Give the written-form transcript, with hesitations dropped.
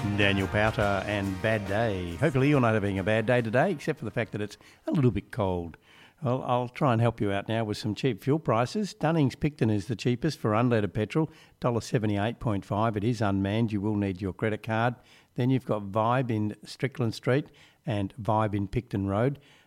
Daniel Powter and Bad Day. Hopefully you're not having a bad day today, except for the fact that it's a little bit cold. Well, I'll try and help you out now with some cheap fuel prices. Dunnings Picton is the cheapest for unleaded petrol, $1.78.5. It is unmanned. You will need your credit card. Then you've got Vibe in Strickland Street and Vibe in Picton Road.